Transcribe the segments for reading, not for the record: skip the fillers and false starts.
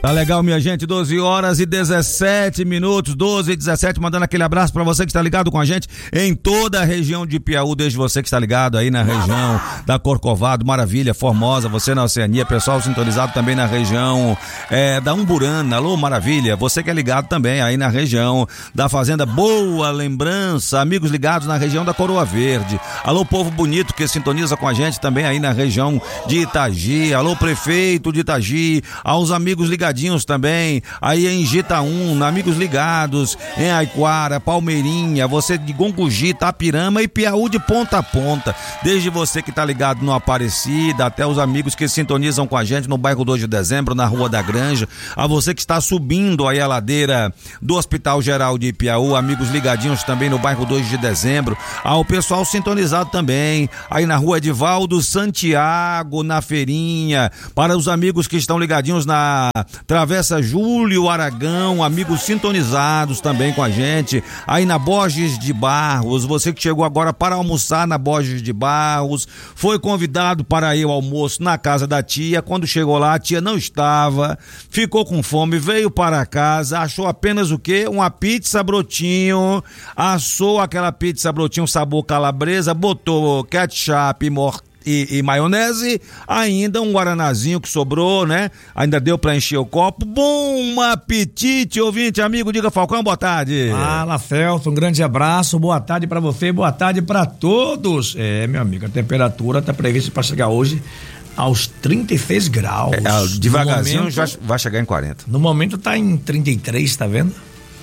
Tá legal, minha gente, 12 horas e 17 minutos, 12 e 17, mandando aquele abraço pra você que está ligado com a gente em toda a região de Piauí, desde você que está ligado aí na região da Corcovado, Maravilha, Formosa, você na Oceania, pessoal sintonizado também na região da Umburana, alô Maravilha, você que é ligado também aí na região da Fazenda Boa Lembrança, amigos ligados na região da Coroa Verde, alô povo bonito que sintoniza com a gente também aí na região de Itagi, alô prefeito de Itagi, aos amigos ligadinhos também, aí em Gitaúna, amigos ligados, em Aiquara, Palmeirinha, você de Gonguji, Tapirama e Piauí de ponta a ponta, desde você que tá ligado no Aparecida, até os amigos que sintonizam com a gente no bairro 2 de Dezembro, na Rua da Granja, a você que está subindo aí a ladeira do Hospital Geral de Piauí, amigos ligadinhos também no bairro 2 de Dezembro, ao pessoal sintonizado também, aí na Rua Edivaldo Santiago, na Feirinha, para os amigos que estão ligadinhos na Travessa Júlio Aragão, amigos sintonizados também com a gente, aí na Borges de Barros, você que chegou agora para almoçar na Borges de Barros, foi convidado para ir ao almoço na casa da tia, quando chegou lá a tia não estava, ficou com fome, veio para casa, achou apenas o quê? Uma pizza brotinho, assou aquela pizza brotinho sabor calabresa, botou ketchup e maionese, ainda um guaranazinho que sobrou, né? Ainda deu pra encher o copo. Bom apetite, ouvinte, amigo, diga Falcão, boa tarde. Fala, Celso, um grande abraço, boa tarde pra você, boa tarde pra todos. Meu amigo, a temperatura tá prevista pra chegar hoje aos 36 graus. Devagarzinho momento, vai chegar em 40. No momento tá em 33, tá vendo?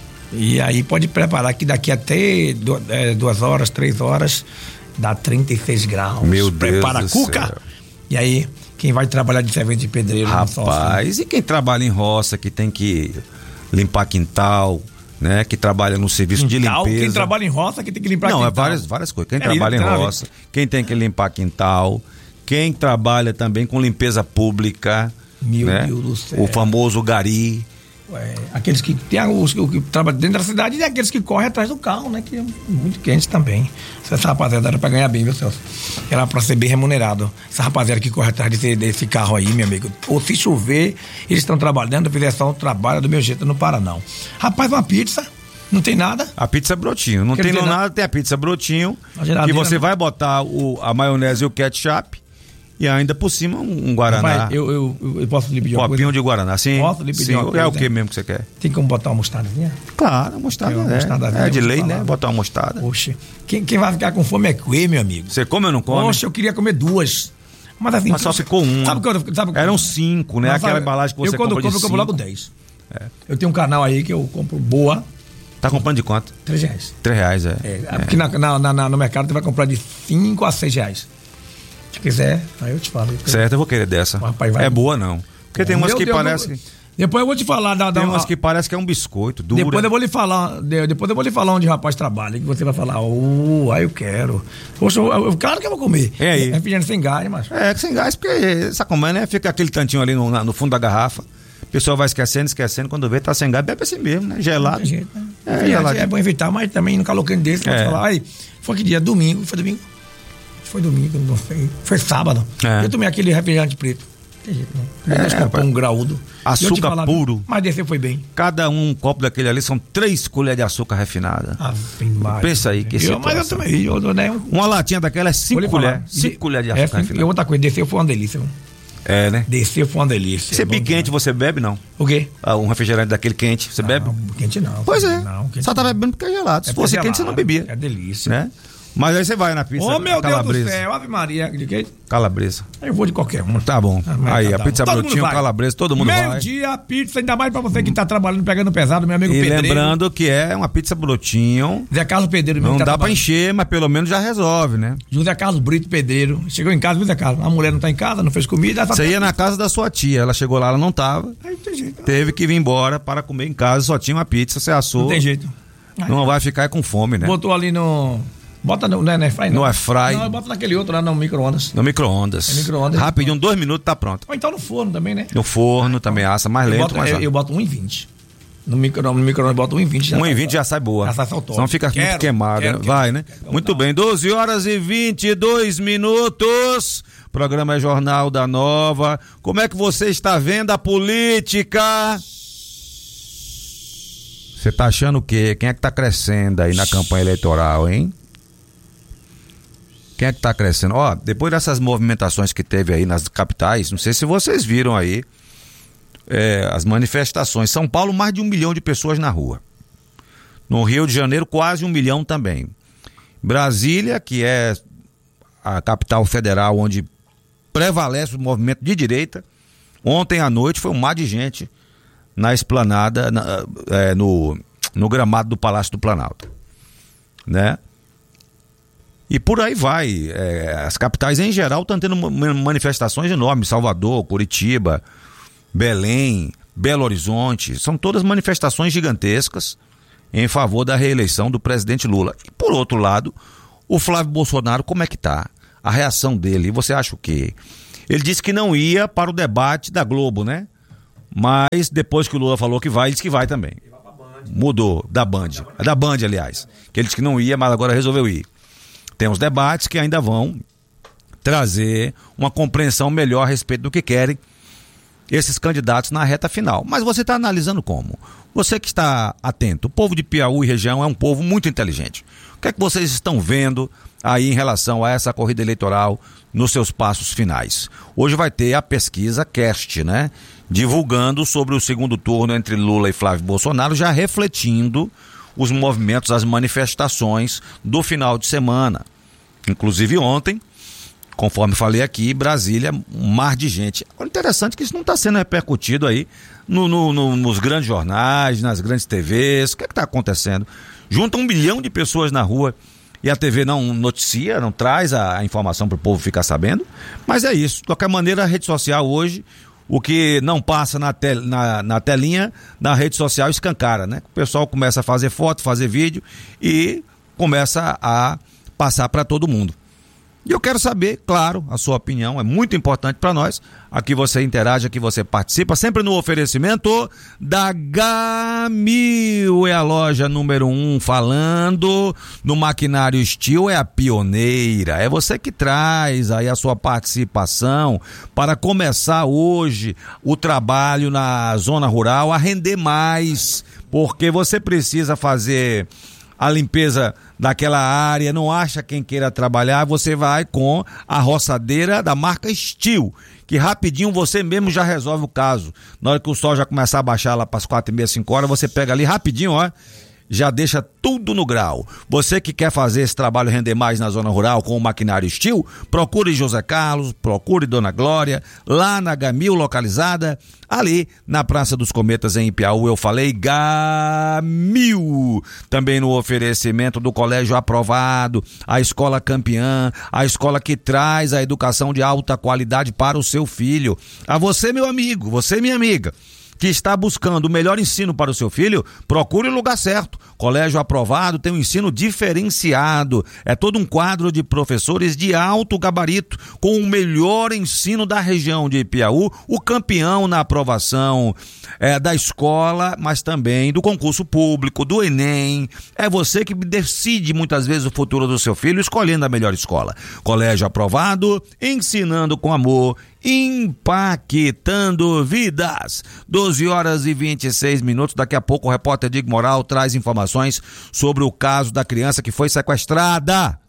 E aí pode preparar que daqui até 2 horas, 3 horas dá 36 graus. Meu Deus. Prepara a cuca. Céu. E aí, quem vai trabalhar de servente de pedreiro? Rapaz, e quem trabalha em roça, que tem que limpar quintal, né? Que trabalha no serviço quintal, de limpeza. Quem trabalha em roça, que tem que limpar quintal. Não, várias coisas. Quem trabalha em roça, quem tem que limpar quintal, quem trabalha também com limpeza pública. Meu né? Deus do céu. O famoso gari. Aqueles que tem os que trabalham dentro da cidade e aqueles que correm atrás do carro, né? Que é muito quente também. Essa rapaziada era pra ganhar bem, viu, Celso? Era pra ser bem remunerado. Essa rapaziada que corre atrás desse carro aí, meu amigo. Ou se chover, eles estão trabalhando, fizer só um trabalho do meu jeito, não para não. Rapaz, uma pizza, não tem nada. A pizza brotinho, não tem nada, tem a pizza brotinho, que você vai botar a maionese e o ketchup. E ainda por cima um guaraná. Rapaz, eu posso lhe pedir uma coisa? Copinho de guaraná, sim. Posso lhe pedir uma coisa? É o que mesmo que você quer? Tem como botar uma mostardazinha? Claro, a mostarda é de lei, né? Botar uma mostarda. Oxe, quem vai ficar com fome é comer, meu amigo. Você come ou não come? Oxe, eu queria comer 2. Mas só ficou uma. Eram 5, né? Aquela embalagem que você compra de 5. Eu compro logo 10. Eu tenho um canal aí que eu compro boa. Tá comprando de quanto? R$3. R$3, Porque no mercado você vai comprar de 5 a 6 reais. Se quiser, aí eu te falo. Certo, eu vou querer dessa. Rapaz, é boa não. Porque tem umas que parece... Depois eu vou te falar tem umas que parece que é um biscoito, dura. Depois eu vou lhe falar onde o rapaz trabalha, que você vai falar, aí eu quero. Poxa, claro que eu vou comer. É aí. Refrigerante sem gás, macho. Sem gás, porque, sabe como é, né? Fica aquele tantinho ali no fundo da garrafa. O pessoal vai esquecendo, quando vê, tá sem gás, bebe assim mesmo, né? Gelado. Não tem jeito, né? É bom evitar, mas também no calor quente desse, você vai falar, foi que dia? Domingo, foi domingo? Foi domingo, não sei. Foi sábado. Eu tomei aquele refrigerante preto. Não tem jeito, não. Comprou um graúdo. Açúcar puro. Mas desceu foi bem. Cada um copo daquele ali são 3 colheres de açúcar refinada. Pensa aí que mas eu tomei. Uma latinha daquela é 5 colheres. 5 colheres de açúcar refinada. E outra coisa, desceu foi uma delícia. Né? Desceu foi uma delícia. Se é bem quente, você bebe, não? O quê? Um refrigerante daquele quente, você bebe? Quente não. Pois é. Não, só tá bebendo porque é gelado. Se fosse quente, você não bebia. É delícia. Né? Mas aí você vai na pizza meu calabresa. Deus do céu, Ave Maria. De quê? Calabresa. Eu vou de qualquer uma. Tá bom. Aí, a pizza brotinho, calabresa, todo mundo vai. Meio-dia, pizza, ainda mais pra você que tá trabalhando, pegando pesado, meu amigo pedreiro. E lembrando que é uma pizza brotinho. Zé Carlos Pedreiro. Não dá pra encher, mas pelo menos já resolve, né? José Carlos Brito Pedreiro. Chegou em casa, viu, Zé Carlos? A mulher não tá em casa, não fez comida. Você ia na casa da sua tia, ela chegou lá, ela não tava. Aí tem jeito. Teve que vir embora para comer em casa, só tinha uma pizza, você assou. Não tem jeito. Não vai ficar com fome, né? Botou ali no... Bota no airfry, não. No airfry. Não, bota naquele outro lá no micro-ondas. No micro-ondas. Micro-ondas. Rapidinho, 2 minutos tá pronto. Ou então no forno também, né? No forno também assa mais lento, mas eu boto 1,20. No micro-ondas boto 1,20. 1,20 já sai boa. Já sai sautosa. Senão fica muito queimado, né? Vai, né? Muito bem, 12 horas e 22 minutos. o programa é Jornal da Nova. Como é que você está vendo a política? Você tá achando o quê? Quem é que tá crescendo aí na campanha eleitoral, hein? Quem é que tá crescendo? Ó, depois dessas movimentações que teve aí nas capitais, não sei se vocês viram aí, as manifestações. São Paulo, mais de 1 milhão de pessoas na rua. No Rio de Janeiro, quase 1 milhão também. Brasília, que é a capital federal onde prevalece o movimento de direita, ontem à noite foi um mar de gente na esplanada, no gramado do Palácio do Planalto, né? E por aí vai. As capitais em geral estão tendo manifestações enormes. Salvador, Curitiba, Belém, Belo Horizonte, são todas manifestações gigantescas em favor da reeleição do presidente Lula. E por outro lado, o Flávio Bolsonaro, como é que tá? A reação dele, você acha o quê? Ele disse que não ia para o debate da Globo, né? Mas depois que o Lula falou que vai, ele disse que vai também. Mudou, da Band. É da Band, aliás. Que ele disse que não ia, mas agora resolveu ir. Tem uns debates que ainda vão trazer uma compreensão melhor a respeito do que querem esses candidatos na reta final. Mas você está analisando como? Você que está atento, o povo de Piauí e região é um povo muito inteligente. O que é que vocês estão vendo aí em relação a essa corrida eleitoral nos seus passos finais? Hoje vai ter a pesquisa Cast, né? Divulgando sobre o segundo turno entre Lula e Flávio Bolsonaro, já refletindo os movimentos, as manifestações do final de semana. Inclusive ontem, conforme falei aqui, Brasília, um mar de gente. Agora, interessante que isso não está sendo repercutido aí nos grandes jornais, nas grandes TVs. O que é que está acontecendo? Junta 1 milhão de pessoas na rua e a TV não noticia, não traz a informação para o povo ficar sabendo. Mas é isso. De qualquer maneira, a rede social hoje, o que não passa na telinha, na rede social escancara, né? O pessoal começa a fazer foto, fazer vídeo e começa a passar para todo mundo. E eu quero saber, claro, a sua opinião, é muito importante para nós. Aqui você interage, aqui você participa, sempre no oferecimento da Gamil, é a loja número 1, falando no maquinário Steel, é a pioneira. É você que traz aí a sua participação para começar hoje o trabalho na zona rural a render mais, porque você precisa fazer a limpeza daquela área, não acha quem queira trabalhar, você vai com a roçadeira da marca Steel, que rapidinho você mesmo já resolve o caso. Na hora que o sol já começar a baixar lá para as 4h30, 5 horas, você pega ali rapidinho, ó, já deixa tudo no grau. Você que quer fazer esse trabalho render mais na zona rural com o maquinário Steel, procure José Carlos, procure Dona Glória, lá na Gamil, localizada ali na Praça dos Cometas em Piauí. Eu falei Gamil, também no oferecimento do Colégio Aprovado, a escola campeã, a escola que traz a educação de alta qualidade para o seu filho. A você, meu amigo, você, minha amiga, que está buscando o melhor ensino para o seu filho, procure o lugar certo. Colégio Aprovado tem um ensino diferenciado. É todo um quadro de professores de alto gabarito, com o melhor ensino da região de Piauí, o campeão na aprovação da escola, mas também do concurso público, do Enem. É você que decide muitas vezes o futuro do seu filho, escolhendo a melhor escola. Colégio Aprovado, ensinando com amor, impactando vidas. 12h26. Daqui a pouco o repórter Diego Moral traz informações sobre o caso da criança que foi sequestrada.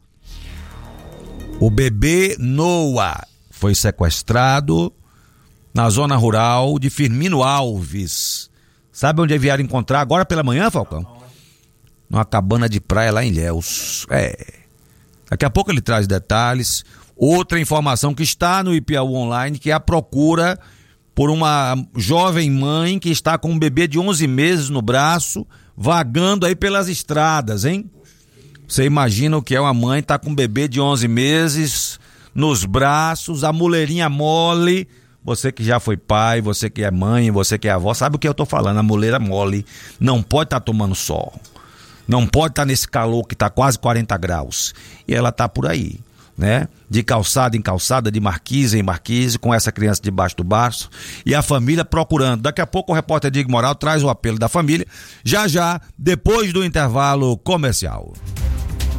O bebê Noah foi sequestrado na zona rural de Firmino Alves. Sabe onde vieram encontrar agora pela manhã, Falcão? Numa cabana de praia lá em Ilhéus. Daqui a pouco ele traz detalhes. Outra informação que está no Piauí Online, que é a procura por uma jovem mãe que está com um bebê de 11 meses no braço, vagando aí pelas estradas, hein? Você imagina o que é uma mãe estar com um bebê de 11 meses nos braços, a muleirinha mole. Você que já foi pai, você que é mãe, você que é avó, sabe o que eu tô falando, a muleira mole não pode estar tomando sol, não pode estar nesse calor que está quase 40 graus, e ela está por aí, né? De calçada em calçada, de marquise em marquise, com essa criança debaixo do braço, e a família procurando. Daqui a pouco o repórter Diego Moral traz o apelo da família, já, depois do intervalo comercial.